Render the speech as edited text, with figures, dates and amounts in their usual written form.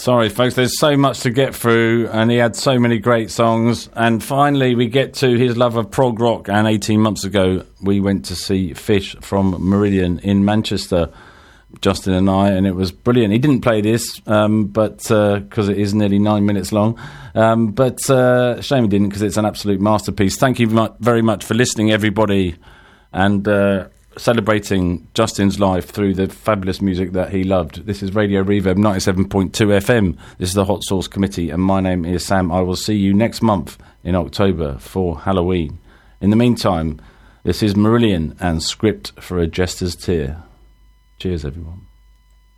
Sorry, folks, there's so much to get through, and he had so many great songs. And finally, we get to his love of prog rock, and 18 months ago, we went to see Fish from Meridian in Manchester, Justin and I, and it was brilliant. He didn't play this, but because it is nearly 9 minutes long. But shame he didn't, because it's an absolute masterpiece. Thank you very much for listening, everybody, and celebrating Justin's life through the fabulous music that he loved. This is Radio Reverb 97.2 FM. This is the Hot Sauce Committee, and my name is Sam. I will see you next month in October for Halloween. In the meantime, this is Marillion and Script for a Jester's Tear. Cheers, everyone.